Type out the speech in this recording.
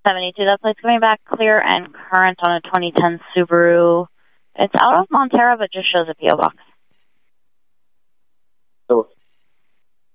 72, that plate's coming back clear and current on a 2010 Subaru. It's out of Montero, but just shows a P.O. box.